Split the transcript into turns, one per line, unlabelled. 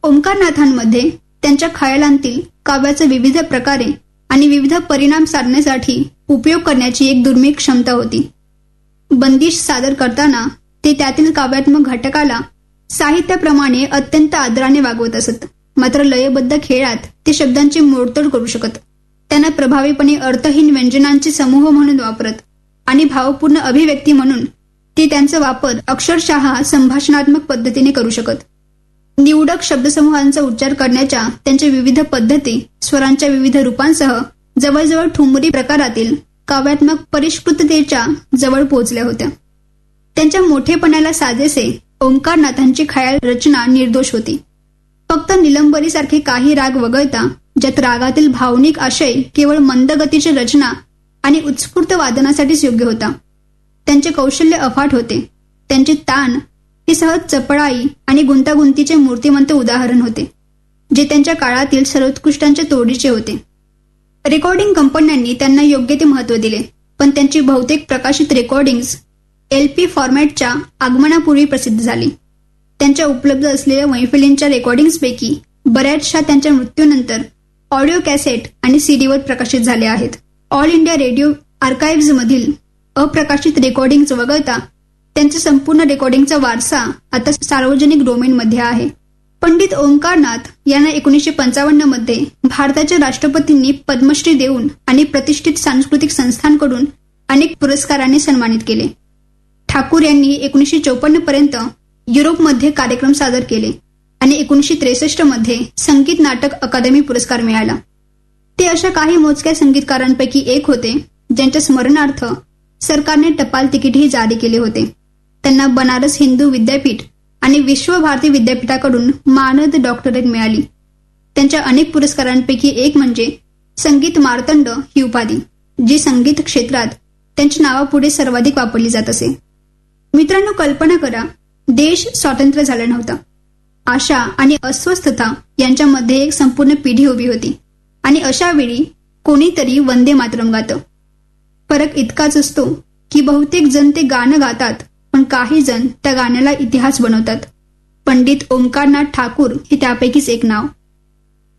ओंकारनाथांमध्ये त्यांच्या खयालांतील काव्याचे विविध प्रकारे आणि विविध परिणाम साधण्यासाठी उपयोग करण्याची एक दुर्मिळ क्षमता होती. बंदिश सादर करताना ते त्यातील काव्यात्मक घटकाला साहित्याप्रमाणे अत्यंत आदराने वागवत असत. मात्र लयबद्ध खेळात ते शब्दांची मोडतोड करू शकत. त्यांना प्रभावीपणे अर्थहीन व्यंजनांचे समूह म्हणून वापरत आणि भावपूर्ण अभिव्यक्ती म्हणून ते त्यांचा वापर अक्षरशः संभाषणात्मक पद्धतीने करू शकत. निवडक शब्दसमूहांचा उच्चार करण्याच्या त्यांच्या विविध पद्धती स्वरांच्या विविध रूपांसह जवळजवळ ठुमरी प्रकारातील काव्यात्मक परिष्कृततेच्या जवळ पोहोचल्या होत्या. त्यांच्या मोठेपणाला साजेसे ओंकारनाथांची खयाल रचना निर्दोष होती. फक्त निलंबरीसारखे काही राग वगळता ज्यात रागातील भावनिक आशय केवळ मंदगतीची रचना आणि उत्स्फूर्त वादनासाठीच योग्य होता. त्यांचे कौशल्य अफाट होते. त्यांचे तान हे सहज चपळाई आणि गुंतागुंतीचे मूर्तिमंत उदाहरण होते, जे त्यांच्या काळातील सर्वोत्कृष्टांच्या तोडीचे होते. रेकॉर्डिंग कंपन्यांनी त्यांना योग्य ते महत्त्व दिले, पण त्यांची बहुतेक प्रकाशित रेकॉर्डिंग्ज LP फॉर्मॅटच्या आगमनापूर्वी प्रसिद्ध झाली. त्यांच्या उपलब्ध असलेल्या मैफिलींच्या रेकॉर्डिंग्जपैकी बऱ्याचशा त्यांच्या मृत्यूनंतर ऑडिओ कॅसेट आणि CDवर प्रकाशित झाल्या आहेत. ऑल इंडिया रेडिओ आर्काइव्हजमधील अप्रकाशित रेकॉर्डिंग्ज वगळता त्यांचा संपूर्ण रेकॉर्डिंगचा वारसा आता सार्वजनिक डोमेनमध्ये आहे. पंडित ओंकारनाथ यांना 1955 मध्ये भारताच्या राष्ट्रपतींनी पद्मश्री देऊन आणि प्रतिष्ठित सांस्कृतिक संस्थांकडून अनेक पुरस्कारांनी सन्मानित केले. ठाकूर यांनी 1954 पर्यंत युरोपमध्ये कार्यक्रम सादर केले आणि 1963 मध्ये संगीत नाटक अकादमी पुरस्कार मिळाला. ते अशा काही मोजक्या संगीतकारांपैकी एक होते ज्यांच्या स्मरणार्थ सरकारने टपाल तिकीटही जारी केले होते. त्यांना बनारस हिंदू विद्यापीठ आणि विश्व भारती विद्यापीठाकडून मानद डॉक्टरेट मिळाली. त्यांच्या अनेक पुरस्कारांपैकी एक म्हणजे संगीत मार्तंड ही उपाधी, जी संगीत क्षेत्रात त्यांच्या नावापुढे सर्वाधिक वापरली जात असे. मित्रांनो, कल्पना करा, देश स्वातंत्र्य झाला नव्हता. आशा आणि अस्वस्थता यांच्यामध्ये एक संपूर्ण पिढी उभी होती आणि अशा वेळी कोणीतरी वंदे मातरम गातं. फरक इतकाच असतो की बहुतेक जण ते गाणं गातात, पण काही जण त्या गाण्याला इतिहास बनवतात. पंडित ओंकारनाथ ठाकूर हे त्यापैकीच एक नाव.